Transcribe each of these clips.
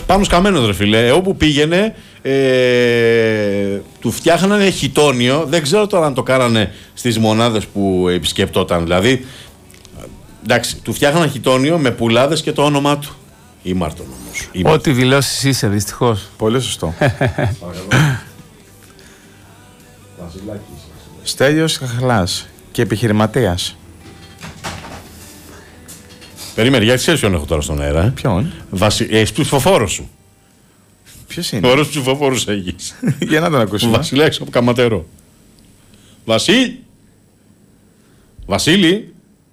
Πάνω σκαμμένος ρε φίλε. Όπου πήγαινε του φτιάχνανε χιτόνιο. Δεν ξέρω τώρα αν το κάνανε στις μονάδες που επισκεπτόταν. Δηλαδή, εντάξει, του φτιάχνανε χιτόνιο με πουλάδες και το όνομά του. Ήμαρτον όμως. Ό,τι δηλώσεις είσαι, δυστυχώς. Πολύ σωστό. Στέλιος Χαχλάς και επιχειρηματίας. Περίμενε, γιατί ξέρεις ποιον έχω τώρα στον αέρα. Ποιον? Έχεις ψηφοφόρο σου. Ποιος είναι? Ωραίους ψηφοφόρους έχεις. Για να τον ακούσουμε. Βασιλέξ από Καματερό. Βασίλη.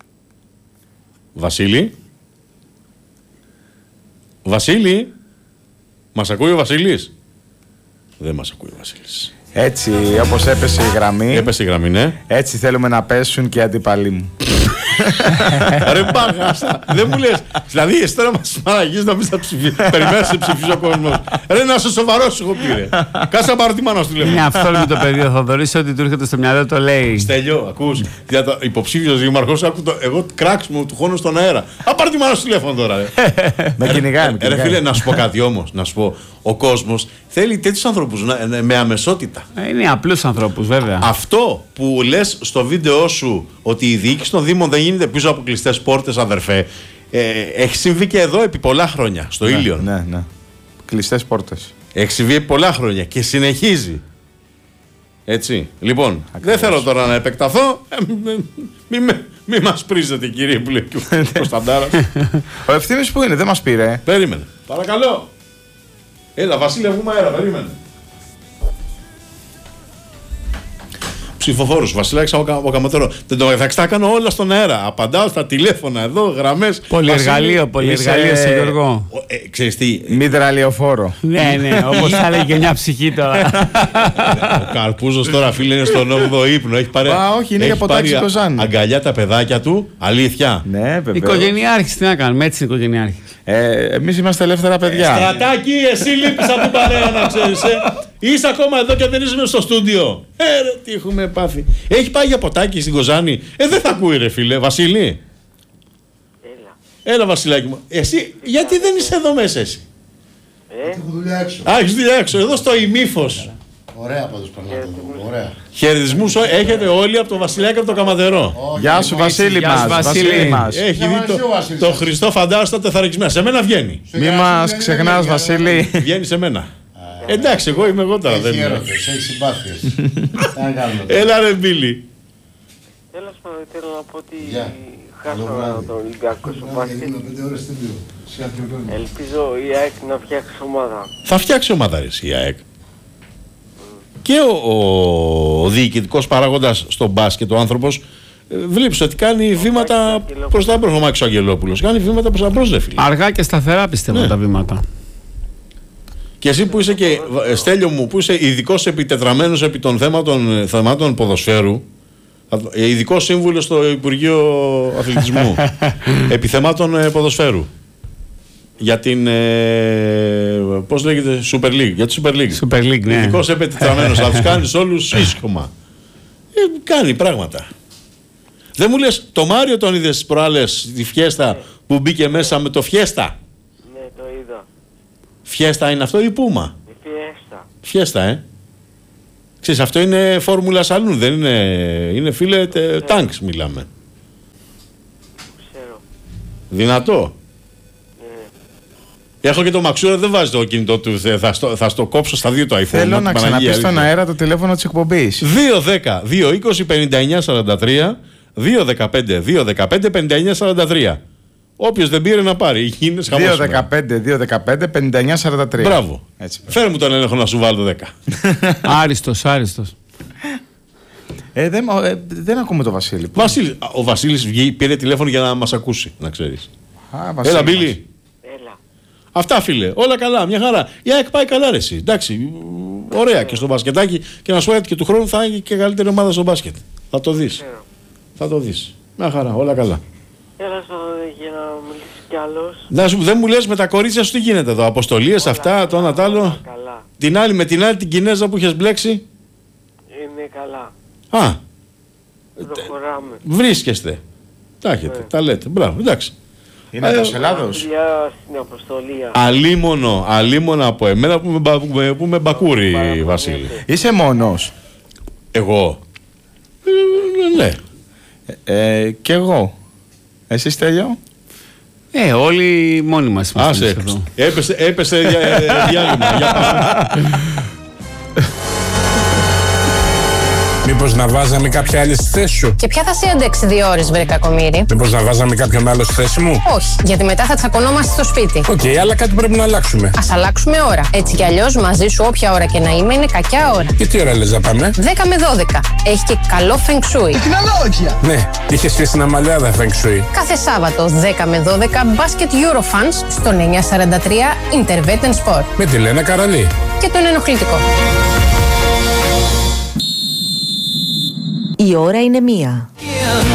Βασίλη. Μας ακούει ο Βασίλης? Δεν μας ακούει ο Βασίλης. Έτσι, όπως έπεσε η γραμμή. Έπεσε η γραμμή, ναι. Έτσι θέλουμε να πέσουν και οι αντίπαλοι μου. Ρε μπαγάσα, δεν μου λες. Δηλαδή, εσύ τώρα μας παραγγείλεις να πεις θα ψηφίσει. Περιμένεις να ψηφίσει ο κόσμος. Ρε, να είσαι σοβαρός, σου έχω πει, ρε. Κάτσε να πάρω τη μάνα σου τηλέφωνο. Είναι αυτό το παιδί ο Θοδωρής, ό,τι του έρχεται στο μυαλό το λέει. Στέλιο, ακούς. Υποψήφιος δήμαρχος, εγώ κράξιμο του χρόνου στον αέρα. Α, πάρω τη μάνα σου τηλέφωνο τώρα, ρε. Με κυνηγάει. Ρε φίλε, να σου πω κάτι όμως. Να σου πω, ο κόσμος θέλει τέτοιους ανθρώπους με αμεσότητα. Είναι απλούς ανθρώπους, βέβαια. Αυτό που λες στο βίντεο σου ότι η διοίκηση των Δήμων δεν γίνεται πίσω από κλειστές πόρτες, αδερφέ, έχει συμβεί και εδώ επί πολλά χρόνια, στο Ήλιον. Ναι. Κλειστές πόρτες. Έχει συμβεί επί πολλά χρόνια και συνεχίζει. Έτσι. Λοιπόν, δεν θέλω τώρα να επεκταθώ. Μη μας πρίζετε, κύριε που λέει και ο Κωνσταντάρας. Ο Ευθύμης που είναι, δεν μας πήρε. Περίμενε. Παρακαλώ. Έλα, Βασίλη, βγούμε αέρα, περίμενε. Ψηφοφόρους, Βασιλάκης από Καματερό. Θα τα κάνω όλα στον αέρα. Απαντάω στα τηλέφωνα εδώ, γραμμές. Πολυεργαλείο σε Γιώργο. Ξέρεις τι. Μηδραλιοφόρο. Ναι, όπως θα λέει και μια ψυχή τώρα. Ο Καρπούζος τώρα, φίλε, είναι στον 8ο ύπνο. Έχει πάρει. Όχι, είναι για ποτάκι Κοζάνη. Αγκαλιά τα παιδάκια του, αλήθεια. Ναι, βέβαια. Οικογενειάρχης, τι να κάνουμε, έτσι είναι οικογενειάρχης. Εμείς είμαστε ελεύθερα παιδιά. Στρατάκι, εσύ λείπεις από την παρέα, να ξέρεις. Είσαι ακόμα εδώ και δεν είσαι στο στούντιο. Ρε, τι έχουμε πάθει. Έχει πάει για ποτάκι στην Κοζάνη. Δεν θα ακούει, ρε φίλε. Βασίλη. Έλα, Βασιλάκι μου. Εσύ, γιατί δεν είσαι εδώ μέσα, εσύ? Έχω δουλειά έξω. Α, έχεις δουλειά έξω, εδώ στο ημίφος. Ωραία πάντως περνάτε εδώ. Ωραία. Χαιρετισμούς έχετε όλοι από το Βασιλιάκι από το Καματερό. Γεια σου, Βασίλη μας. Έχει δει το Χριστό φαντάζομαι τεθαρρυκισμένο. Σε μένα βγαίνει. Μη μας ξεχνάς, Βασίλη. Βγαίνει σε μένα. Εντάξει, εγώ είμαι εγώ τώρα. Έχει έρωτες, έχει συμπάθειες. Έλα ρε Μπίλη. Τέλος πάντων, θέλω να πω ότι χάσαμε τον Ολυμπιακό στο μπάσκετ. Ελπίζω η ΑΕΚ να φτιάξει ομάδα. Θα φτιάξει ομάδα ρε η ΑΕΚ. Και ο διοικητικός παράγοντας στο μπάσκετ, ο άνθρωπος, βλέπεις ότι κάνει βήματα προς τα μπρος. Ο Μάκης ο Αγγελόπουλος κάνει βήματα προς τα μπρος, ρε φίλε. Αργά και σταθερά πιστεύω τα βήματα. Και εσύ που είσαι και, Στέλιο μου, που είσαι ειδικός επιτετραμένος επί των θεμάτων ποδοσφαίρου, ειδικός σύμβουλος στο Υπουργείο Αθλητισμού, επί θεμάτων ποδοσφαίρου, για την, πώς λέγεται, Super League, για τη Super League. Super League, ναι. Ειδικός επιτετραμένος, θα τους κάνεις όλους ίσχυμα. Κάνει πράγματα. Δεν μου λες, το Μάριο τον είδες τις προάλλες, τη Φιέστα, που μπήκε μέσα με το Φιέστα. Ναι, το είδα. Φιέστα είναι αυτό ή Πούμα? Φιέστα, Ξέρεις, αυτό είναι φόρμουλα σαλούν, δεν είναι, είναι φίλε τάγκς μιλάμε. Ξέρω. Δυνατό. Έχω και το Μαξούρα, δεν βάζει το κινητό του, θα στο κόψω στα δύο το iPhone. Θέλω να ξαναπείς στον αέρα το τηλέφωνο της εκπομπής. 210-220-5943, 215-215-5943. Όποιος δεν πήρε να πάρει. 215-215-5943. Μπράβο. Φέρε μου τον έλεγχο να σου βάλω το 10. Άριστος. Δεν ακούμε τον Βασίλη. Ο Βασίλης πήρε τηλέφωνο για να μας ακούσει, να ξέρεις. Έλα, Μπίλη. Αυτά, φίλε. Όλα καλά, μια χαρά. Η ΑΕΚ πάει καλά, ρε εσύ. Εντάξει, ωραία και στο μπασκετάκι. Και να σου πω και του χρόνου θα έχει και καλύτερη ομάδα στο μπάσκετ. Θα το δεις. Θα το δεις. Μια χαρά, όλα καλά. Έλα για να μιλήσει κι άλλος. Δεν μου λες με τα κορίτσια σου τι γίνεται εδώ. Αποστολίες, αυτά, το ένα τ' άλλο. Την άλλη με την άλλη την Κινέζα που είχες μπλέξει. Είναι καλά. Α. Προχωράμε. Βρίσκεστε. Τα έχετε, τα λέτε. Μπράβο, εντάξει. Είναι εντός Ελλάδος. Δουλειά στην Αποστολία. Αλίμονο από εμένα που είμαι μπακούρι, Βασίλη. Είσαι μόνος. Εγώ. Ναι. Κι εγώ. Εσύ, Στέλιο? Όλοι μόνοι μας είμαστε Άσε, εδώ. έπεσε διάλειμμα. Για πάμε. Μήπως να βάζαμε κάποια άλλη στη θέση σου? Και ποια θα σε αντέξει 2 ώρες, βρε κακομοίρη? Μήπως να βάζαμε κάποιον άλλο στη θέση μου? Όχι, γιατί μετά θα τσακωνόμαστε στο σπίτι. Οκ, αλλά κάτι πρέπει να αλλάξουμε. Ας αλλάξουμε ώρα. Έτσι κι αλλιώς μαζί σου όποια ώρα και να είμαι είναι κακιά ώρα. Και τι ώρα λες να πάμε? 10 με 12. Έχει και καλό feng shui. Ναι, είχε σχέση να μαλλιάδα Feng Shui. Κάθε Σάββατο 10 με 12 Basket Eurofans στον 943 Intervet Sport. Με τη Λένα Καραλή. Και τον ενοχλητικό. Η ώρα είναι 1.